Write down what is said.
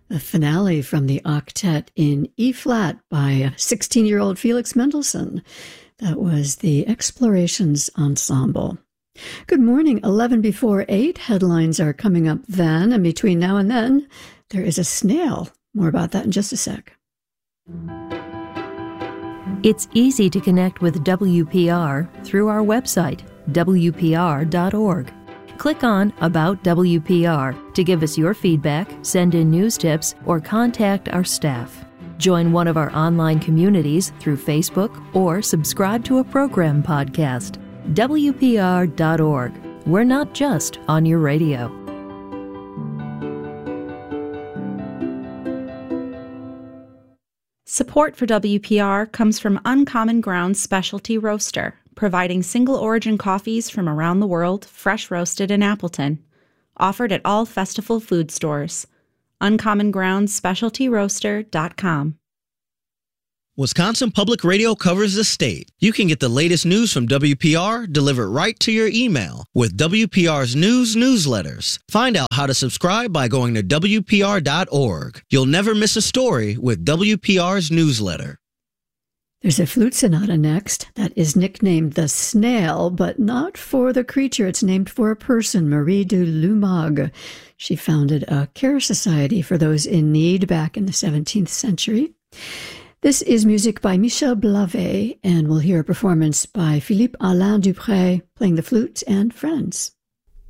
The finale from the octet in E-flat by 16-year-old Felix Mendelssohn. That was the Explorations Ensemble. Good morning, 11 before 8. Headlines are coming up then, and between now and then, there is a snail. More about that in just a sec. It's easy to connect with WPR through our website, WPR.org. Click on About WPR to give us your feedback, send in news tips, or contact our staff. Join one of our online communities through Facebook or subscribe to a program podcast. WPR.org. We're not just on your radio. Support for WPR comes from Uncommon Grounds Specialty Roaster, providing single-origin coffees from around the world, fresh roasted in Appleton. Offered at all Festival food stores. UncommonGroundsSpecialtyRoaster.com. Wisconsin Public Radio covers the state. You can get the latest news from WPR delivered right to your email with WPR's news newsletters. Find out how to subscribe by going to WPR.org. You'll never miss a story with WPR's newsletter. There's a flute sonata next that is nicknamed the Snail, but not for the creature. It's named for a person, Marie de Lumag. She founded a care society for those in need back in the 17th century. This is music by Michel Blavet, and we'll hear a performance by Philippe Alain Dupré playing the flute and friends.